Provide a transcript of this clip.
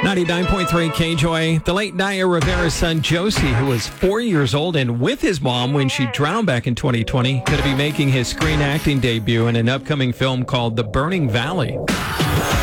99.3 KJOY. The late Naya Rivera's son, Josie, who was 4 years old and with his mom when she drowned back in 2020, going to be making his screen acting debut in an upcoming film called The Burning Valley.